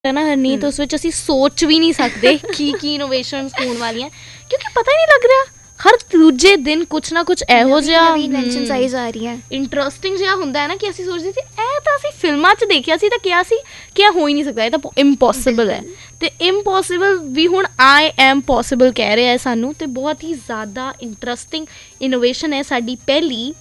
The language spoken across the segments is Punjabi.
ਹੈ ਨਾ ਹਰਨੀਤ, ਉਸ ਵਿੱਚ ਅਸੀਂ ਸੋਚ ਵੀ ਨਹੀਂ ਸਕਦੇ ਕੀ ਇਨੋਵੇਸ਼ਨਸ ਹੋਣ ਵਾਲੀਆਂ, ਕਿਉਂਕਿ ਪਤਾ ਹੀ ਨਹੀਂ ਲੱਗ ਰਿਹਾ। ਹਰ ਦੂਜੇ ਦਿਨ ਕੁਛ ਨਾ ਕੁਛ ਇਹੋ ਜਿਹਾ ਇੰਟਰਸਟਿੰਗ ਜਿਹਾ ਹੁੰਦਾ ਹੈ ਨਾ ਕਿ ਅਸੀਂ ਸੋਚਦੇ ਸੀ ਇਹ ਤਾਂ ਅਸੀਂ ਫਿਲਮਾਂ 'ਚ ਦੇਖਿਆ ਸੀ ਤਾਂ ਕਿਹਾ ਸੀ ਕਿ ਇਹ ਹੋ ਹੀ ਨਹੀਂ ਸਕਦਾ, ਇਹ ਤਾਂ ਇੰਪੋਸੀਬਲ ਹੈ। ਅਤੇ ਇੰਪੋਸੀਬਲ ਵੀ ਹੁਣ ਆਈ ਐਮ ਪੋਸੀਬਲ ਕਹਿ ਰਿਹਾ ਹੈ ਸਾਨੂੰ। ਅਤੇ ਬਹੁਤ ਹੀ ਜ਼ਿਆਦਾ ਇੰਟਰਸਟਿੰਗ ਇਨੋਵੇਸ਼ਨ ਹੈ ਸਾਡੀ ਪਹਿਲੀ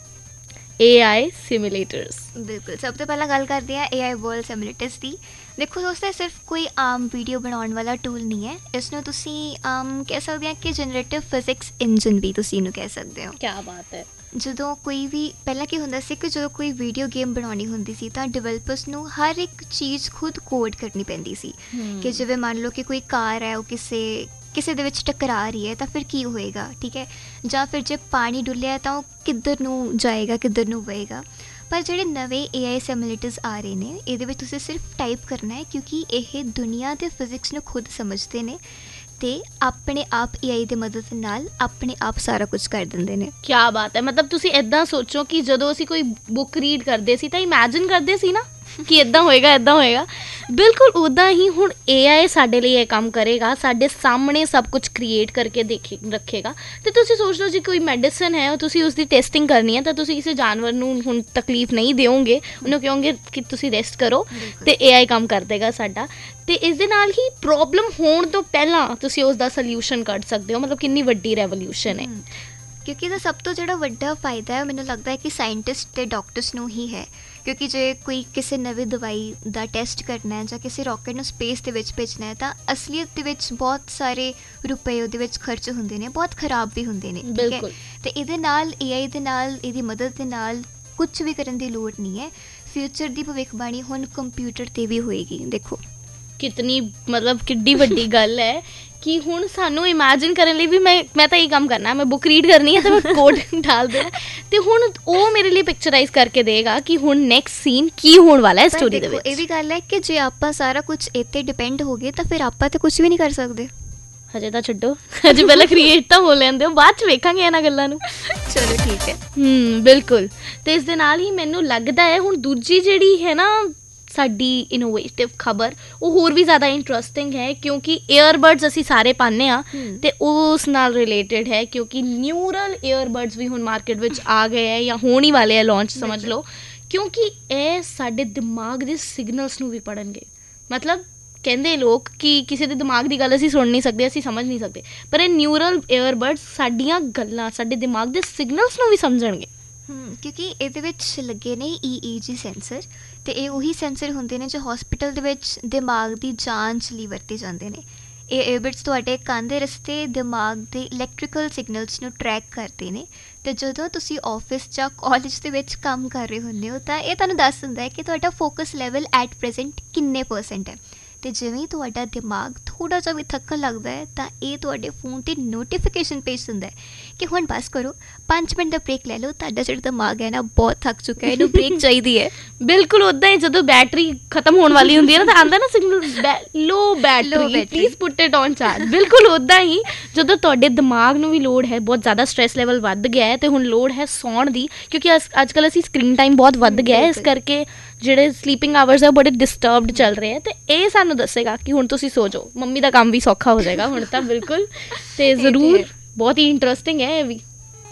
AI ਸਿਮੂਲੇਟਰਸ। ਬਿਲਕੁਲ, ਸਭ ਤੋਂ ਪਹਿਲਾਂ ਗੱਲ ਕਰਦੇ ਹਾਂ AI ਵਰਲਡ ਸਿਮੂਲੇਟਰਸ ਦੀ। ਦੇਖੋ ਦੋਸਤੋ, ਇਹ ਸਿਰਫ ਕੋਈ ਆਮ ਵੀਡੀਓ ਬਣਾਉਣ ਵਾਲਾ ਟੂਲ ਨਹੀਂ ਹੈ। ਇਸ ਨੂੰ ਤੁਸੀਂ ਕਹਿ ਸਕਦੇ ਹਾਂ ਕਿ ਜਨਰੇਟਿਵ ਫਿਜ਼ਿਕਸ ਇੰਜਨ ਵੀ ਤੁਸੀਂ ਇਹਨੂੰ ਕਹਿ ਸਕਦੇ ਹੋ। ਕਿਆ ਬਾਤ ਹੈ। ਜਦੋਂ ਕੋਈ ਵੀ ਪਹਿਲਾਂ ਕੀ ਹੁੰਦਾ ਸੀ ਕਿ ਜਦੋਂ ਕੋਈ ਵੀਡੀਓ ਗੇਮ ਬਣਾਉਣੀ ਹੁੰਦੀ ਸੀ ਤਾਂ ਡਿਵੈਲਪਰਸ ਨੂੰ ਹਰ ਇੱਕ ਚੀਜ਼ ਖੁਦ ਕੋਡ ਕਰਨੀ ਪੈਂਦੀ ਸੀ ਕਿ ਜਿਵੇਂ ਮੰਨ ਲਓ ਕਿ ਕੋਈ ਕਾਰ ਹੈ, ਉਹ ਕਿਸੇ ਦੇ ਵਿੱਚ ਟਕਰਾ ਰਹੀ ਹੈ ਤਾਂ ਫਿਰ ਕੀ ਹੋਏਗਾ, ਠੀਕ ਹੈ, ਜਾਂ ਫਿਰ ਜੇ ਪਾਣੀ ਡੁੱਲਿਆ ਤਾਂ ਉਹ ਕਿੱਧਰ ਨੂੰ ਜਾਏਗਾ, ਕਿੱਧਰ ਨੂੰ ਵਹੇਗਾ। ਪਰ ਜਿਹੜੇ ਨਵੇਂ AI ਸਿਮੂਲੇਟਰਸ ਆ ਰਹੇ ਨੇ, ਇਹਦੇ ਵਿੱਚ ਤੁਸੀਂ ਸਿਰਫ ਟਾਈਪ ਕਰਨਾ ਹੈ ਕਿਉਂਕਿ ਇਹ ਦੁਨੀਆ ਦੇ ਫਿਜ਼ਿਕਸ ਨੂੰ ਖੁਦ ਸਮਝਦੇ ਨੇ ਅਤੇ ਆਪਣੇ ਆਪ AI ਦੀ ਮਦਦ ਨਾਲ ਆਪਣੇ ਆਪ ਸਾਰਾ ਕੁਝ ਕਰ ਦਿੰਦੇ ਨੇ। ਕਿਆ ਬਾਤ ਹੈ। ਮਤਲਬ ਤੁਸੀਂ ਇੱਦਾਂ ਸੋਚੋ ਕਿ ਜਦੋਂ ਅਸੀਂ ਕੋਈ ਬੁੱਕ ਰੀਡ ਕਰਦੇ ਸੀ ਤਾਂ ਇਮੈਜਿਨ ਕਰਦੇ ਸੀ ਨਾ ਕਿ ਇੱਦਾਂ ਹੋਏਗਾ, ਇੱਦਾਂ ਹੋਏਗਾ। ਬਿਲਕੁਲ ਉੱਦਾਂ ਹੀ ਹੁਣ AI ਸਾਡੇ ਲਈ ਇਹ ਕੰਮ ਕਰੇਗਾ, ਸਾਡੇ ਸਾਹਮਣੇ ਸਭ ਕੁਝ ਕ੍ਰੀਏਟ ਕਰਕੇ ਰੱਖੇਗਾ। ਅਤੇ ਤੁਸੀਂ ਸੋਚ ਲਓ ਜੇ ਕੋਈ ਮੈਡੀਸਨ ਹੈ, ਤੁਸੀਂ ਉਸਦੀ ਟੈਸਟਿੰਗ ਕਰਨੀ ਹੈ ਤਾਂ ਤੁਸੀਂ ਕਿਸੇ ਜਾਨਵਰ ਨੂੰ ਹੁਣ ਤਕਲੀਫ ਨਹੀਂ ਦਿਓਗੇ, ਉਹਨੂੰ ਕਹੋਗੇ ਕਿ ਤੁਸੀਂ ਰੈਸਟ ਕਰੋ ਅਤੇ AI ਕੰਮ ਕਰ ਦੇਗਾ ਸਾਡਾ। ਅਤੇ ਇਸ ਦੇ ਨਾਲ ਹੀ ਪ੍ਰੋਬਲਮ ਹੋਣ ਤੋਂ ਪਹਿਲਾਂ ਤੁਸੀਂ ਉਸ ਦਾ ਸਲਿਊਸ਼ਨ ਕੱਢ ਸਕਦੇ ਹੋ। ਮਤਲਬ ਕਿੰਨੀ ਵੱਡੀ ਰੈਵੋਲਿਊਸ਼ਨ ਹੈ। ਕਿਉਂਕਿ ਇਹਦਾ ਸਭ ਤੋਂ ਜਿਹੜਾ ਵੱਡਾ ਫਾਇਦਾ ਹੈ, ਮੈਨੂੰ ਲੱਗਦਾ ਹੈ ਕਿ ਸਾਇੰਟਿਸਟ ਅਤੇ ਡਾਕਟਰਸ ਨੂੰ ਹੀ ਹੈ। ਕਿਉਂਕਿ ਜੇ ਕੋਈ ਕਿਸੇ ਨਵੀਂ ਦਵਾਈ ਦਾ ਟੈਸਟ ਕਰਨਾ ਹੈ ਜਾਂ ਕਿਸੇ ਰੋਕਟ ਨੂੰ ਸਪੇਸ ਦੇ ਵਿੱਚ ਭੇਜਣਾ ਹੈ ਤਾਂ ਅਸਲੀਅਤ ਦੇ ਵਿੱਚ ਬਹੁਤ ਸਾਰੇ ਰੁਪਏ ਉਹਦੇ ਵਿੱਚ ਖਰਚ ਹੁੰਦੇ ਨੇ, ਬਹੁਤ ਖਰਾਬ ਵੀ ਹੁੰਦੇ ਨੇ, ਠੀਕ ਹੈ। ਅਤੇ ਇਹਦੇ ਨਾਲ AI ਦੇ ਨਾਲ, ਇਹਦੀ ਮਦਦ ਦੇ ਨਾਲ ਕੁਛ ਵੀ ਕਰਨ ਦੀ ਲੋੜ ਨਹੀਂ ਹੈ। ਫਿਊਚਰ ਦੀ ਭਵਿੱਖਬਾਣੀ ਹੁਣ ਕੰਪਿਊਟਰ 'ਤੇ ਵੀ ਹੋਏਗੀ। ਦੇਖੋ ਕਿਤਨੀ ਮਤਲਬ ਕਿੱਡੀ ਵੱਡੀ ਗੱਲ ਹੈ ਕਿ ਹੁਣ ਸਾਨੂੰ ਇਮੈਜਿਨ ਕਰਨ ਲਈ ਵੀ ਮੈਂ ਤਾਂ ਇਹ ਕੰਮ ਕਰਨਾ, ਮੈਂ ਬੁੱਕ ਰੀਡ ਕਰਨੀ ਹੈ ਤਾਂ ਮੈਂ ਕੋਡ ਡਾਲ ਦੇਣਾ ਅਤੇ ਹੁਣ ਉਹ ਮੇਰੇ ਲਈ ਪਿਕਚਰਾਈਜ਼ ਕਰਕੇ ਦੇਗਾ ਕਿ ਹੁਣ ਨੈਕਸਟ ਸੀਨ ਕੀ ਹੋਣ ਵਾਲਾ ਹੈ ਸਟੋਰੀ ਦੇ ਵਿੱਚ। ਇਹ ਵੀ ਗੱਲ ਹੈ ਕਿ ਜੇ ਆਪਾਂ ਸਾਰਾ ਕੁਝ ਇਹ 'ਤੇ ਡਿਪੈਂਡ ਹੋ ਗਏ ਤਾਂ ਫਿਰ ਆਪਾਂ ਤਾਂ ਕੁਝ ਵੀ ਨਹੀਂ ਕਰ ਸਕਦੇ। ਹਜੇ ਤਾਂ ਛੱਡੋ, ਹਜੇ ਪਹਿਲਾਂ ਕ੍ਰੀਏਟ ਤਾਂ ਹੋ ਲੈਂਦੇ ਹੋ, ਬਾਅਦ 'ਚ ਵੇਖਾਂਗੇ ਇਹਨਾਂ ਗੱਲਾਂ ਨੂੰ। ਚਲੋ ਠੀਕ ਹੈ। ਬਿਲਕੁਲ। ਅਤੇ ਇਸ ਦੇ ਨਾਲ ਹੀ ਮੈਨੂੰ ਲੱਗਦਾ ਹੈ ਹੁਣ ਦੂਜੀ ਜਿਹੜੀ ਹੈ ਨਾ ਸਾਡੀ ਇਨੋਵੇਟਿਵ ਖਬਰ, ਉਹ ਹੋਰ ਵੀ ਜ਼ਿਆਦਾ ਇੰਟਰਸਟਿੰਗ ਹੈ ਕਿਉਂਕਿ ਏਅਰਬਡਸ ਅਸੀਂ ਸਾਰੇ ਪਾਉਂਦੇ ਹਾਂ ਅਤੇ ਉਸ ਨਾਲ ਰਿਲੇਟਿਡ ਹੈ ਕਿਉਂਕਿ ਨਿਊਰਲ ਏਅਰਬਡਸ ਵੀ ਹੁਣ ਮਾਰਕੀਟ ਵਿੱਚ ਆ ਗਏ ਹੈ ਜਾਂ ਹੋਣ ਹੀ ਵਾਲੇ ਹੈ ਲਾਂਚ, ਸਮਝ ਲਓ। ਕਿਉਂਕਿ ਇਹ ਸਾਡੇ ਦਿਮਾਗ ਦੇ ਸਿਗਨਲਸ ਨੂੰ ਵੀ ਪੜ੍ਹਨਗੇ। ਮਤਲਬ ਕਹਿੰਦੇ ਲੋਕ ਕਿ ਕਿਸੇ ਦੇ ਦਿਮਾਗ ਦੀ ਗੱਲ ਅਸੀਂ ਸੁਣ ਨਹੀਂ ਸਕਦੇ, ਅਸੀਂ ਸਮਝ ਨਹੀਂ ਸਕਦੇ, ਪਰ ਇਹ ਨਿਊਰਲ ਏਅਰਬਡਸ ਸਾਡੀਆਂ ਗੱਲਾਂ, ਸਾਡੇ ਦਿਮਾਗ ਦੇ ਸਿਗਨਲਸ ਨੂੰ ਵੀ ਸਮਝਣਗੇ। ਕਿਉਂਕਿ ਇਹਦੇ ਵਿੱਚ ਲੱਗੇ ਨੇ EEG ਸੈਂਸਰ, ਅਤੇ ਇਹ ਉਹੀ ਸੈਂਸਰ ਹੁੰਦੇ ਨੇ ਜੋ ਹੌਸਪੀਟਲ ਦੇ ਵਿੱਚ ਦਿਮਾਗ ਦੀ ਜਾਂਚ ਲਈ ਵਰਤੇ ਜਾਂਦੇ ਨੇ। ਇਹ ਏਅਰਬਡਸ ਤੁਹਾਡੇ ਕੰਨ ਦੇ ਰਸਤੇ ਦਿਮਾਗ ਦੇ ਇਲੈਕਟ੍ਰੀਕਲ ਸਿਗਨਲਸ ਨੂੰ ਟਰੈਕ ਕਰਦੇ ਨੇ ਅਤੇ ਜਦੋਂ ਤੁਸੀਂ ਆਫਿਸ ਜਾਂ ਕਾਲਜ ਦੇ ਵਿੱਚ ਕੰਮ ਕਰ ਰਹੇ ਹੁੰਦੇ ਹੋ ਤਾਂ ਇਹ ਤੁਹਾਨੂੰ ਦੱਸ ਦਿੰਦਾ ਹੈ ਕਿ ਤੁਹਾਡਾ ਫੋਕਸ ਲੈਵਲ ਐਟ ਪ੍ਰੈਜ਼ੈਂਟ ਕਿੰਨੇ % ਹੈ। ਅਤੇ ਜਿਵੇਂ ਤੁਹਾਡਾ ਦਿਮਾਗ ਥੋੜ੍ਹਾ ਜਿਹਾ ਵੀ ਥੱਕਣ ਲੱਗਦਾ ਹੈ ਤਾਂ ਇਹ ਤੁਹਾਡੇ ਫੋਨ 'ਤੇ ਨੋਟੀਫਿਕੇਸ਼ਨ ਭੇਜ ਦਿੰਦਾ ਹੈ ਕਿ ਹੁਣ ਬਸ ਕਰੋ, 5 ਮਿੰਟ ਦਾ ਬ੍ਰੇਕ ਲੈ ਲਓ, ਤੁਹਾਡਾ ਜਿਹੜਾ ਦਿਮਾਗ ਹੈ ਨਾ ਬਹੁਤ ਥੱਕ ਚੁੱਕਾ ਹੈ, ਇਹਨੂੰ ਬ੍ਰੇਕ ਚਾਹੀਦੀ ਹੈ। ਬਿਲਕੁਲ ਉੱਦਾਂ ਹੀ ਜਦੋਂ ਬੈਟਰੀ ਖਤਮ ਹੋਣ ਵਾਲੀ ਹੁੰਦੀ ਹੈ ਨਾ ਤਾਂ ਆਉਂਦਾ ਨਾ signal low battery, please put it on charge. ਬਿਲਕੁਲ ਉੱਦਾਂ ਹੀ ਜਦੋਂ ਤੁਹਾਡੇ ਦਿਮਾਗ ਨੂੰ ਵੀ ਲੋੜ ਹੈ, ਬਹੁਤ ਜ਼ਿਆਦਾ ਸਟ੍ਰੈਸ ਲੈਵਲ ਵੱਧ ਗਿਆ ਹੈ ਅਤੇ ਹੁਣ ਲੋੜ ਹੈ ਸੌਣ ਦੀ, ਕਿਉਂਕਿ ਅੱਜ ਕੱਲ੍ਹ ਅਸੀਂ ਸਕਰੀਨ ਟਾਈਮ ਬਹੁਤ ਵੱਧ ਗਿਆ ਹੈ, ਇਸ ਕਰਕੇ ਜਿਹੜੇ ਸਲੀਪਿੰਗ ਆਵਰਸ ਹੈ ਬੜੇ ਡਿਸਟਰਬਡ ਚੱਲ ਰਹੇ ਹੈ ਅਤੇ ਇਹ ਸਾਨੂੰ ਦੱਸੇਗਾ ਕਿ ਹੁਣ ਤੁਸੀਂ ਸੋ ਜਾਓ, ਮੰਮੀ ਦਾ ਕੰਮ ਵੀ ਸੌਖਾ ਹੋ ਜਾਏਗਾ ਹੁਣ ਤਾਂ। ਬਿਲਕੁਲ। ਅਤੇ ਜ਼ਰੂਰ ਬਹੁਤ ਹੀ ਇੰਟਰਸਟਿੰਗ ਹੈ ਇਹ ਵੀ।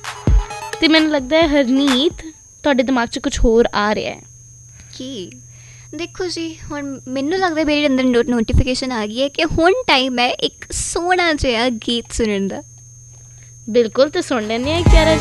ਅਤੇ ਮੈਨੂੰ ਲੱਗਦਾ ਹੈ ਹਰਨੀਤ ਤੁਹਾਡੇ ਦਿਮਾਗ 'ਚ ਕੁਛ ਹੋਰ ਆ ਰਿਹਾ ਹੈ। ਕੀ? ਦੇਖੋ ਜੀ, ਹੁਣ ਮੈਨੂੰ ਲੱਗਦਾ ਮੇਰੇ ਅੰਦਰ ਨੋਟੀਫਿਕੇਸ਼ਨ ਆ ਗਈ ਹੈ ਕਿ ਹੁਣ ਟਾਈਮ ਹੈ ਇੱਕ ਸੋਹਣਾ ਜਿਹਾ ਗੀਤ ਸੁਣਨ ਦਾ। ਬਿਲਕੁਲ, ਅਤੇ ਸੁਣ ਲੈਂਦੇ ਹਾਂ ਇੱਕ ਪਿਆਰਾ